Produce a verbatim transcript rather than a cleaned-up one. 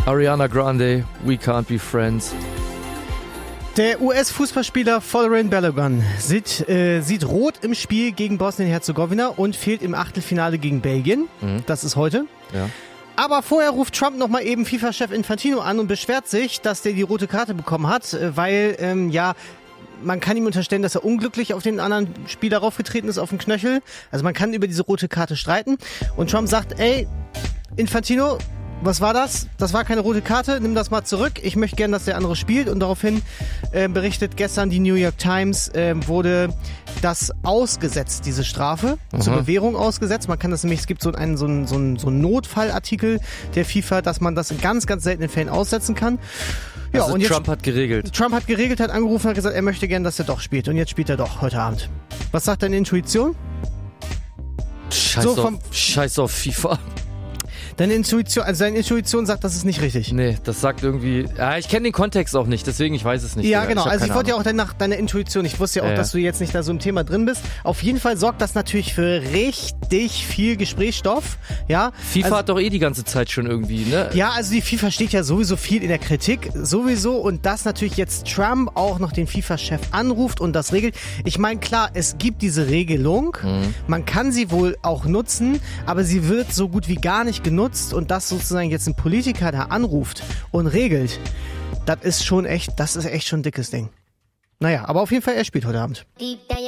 Ariana Grande, We Can't Be Friends. Der U S-Fußballspieler Folarin Balogun sieht, äh, sieht rot im Spiel gegen Bosnien-Herzegowina und fehlt im Achtelfinale gegen Belgien. Mhm. Das ist heute. Ja. Aber vorher ruft Trump nochmal eben FIFA-Chef Infantino an und beschwert sich, dass der die rote Karte bekommen hat, weil, ähm, ja, man kann ihm unterstellen, dass er unglücklich auf den anderen Spieler raufgetreten ist, auf den Knöchel. Also man kann über diese rote Karte streiten. Und Trump sagt, ey, Infantino, was war das? Das war keine rote Karte, nimm das mal zurück. Ich möchte gerne, dass der andere spielt. Und daraufhin äh, berichtet gestern die New York Times, äh, wurde das ausgesetzt, diese Strafe, mhm. zur Bewährung ausgesetzt. Man kann das nämlich, es gibt so einen, so einen, so einen, so einen Notfallartikel der FIFA, dass man das in ganz, ganz seltenen Fällen aussetzen kann. Ja, also und jetzt, Trump hat geregelt. Trump hat geregelt, hat angerufen und hat gesagt, er möchte gerne, dass er doch spielt. Und jetzt spielt er doch heute Abend. Was sagt deine Intuition? Scheiß, so auf, vom, Scheiß auf FIFA. Deine Intuition, also deine Intuition sagt, das ist nicht richtig. Nee, das sagt irgendwie... Ja, ich kenne den Kontext auch nicht, deswegen ich weiß es nicht. Ja, Digga. genau. Ich also ich wollte ja Ahnung. auch nach deiner Intuition, ich wusste ja auch, ja, dass du jetzt nicht da so im Thema drin bist. Auf jeden Fall sorgt das natürlich für richtig viel Gesprächsstoff. Ja. FIFA also, hat doch eh die ganze Zeit schon irgendwie, ne? Ja, also die FIFA steht ja sowieso viel in der Kritik, sowieso. Und dass natürlich jetzt Trump auch noch den FIFA-Chef anruft und das regelt. Ich meine, klar, es gibt diese Regelung. Mhm. Man kann sie wohl auch nutzen, aber sie wird so gut wie gar nicht genutzt und das sozusagen jetzt ein Politiker da anruft und regelt, das ist schon echt, das ist echt schon ein dickes Ding. Naja, aber auf jeden Fall, er spielt heute Abend.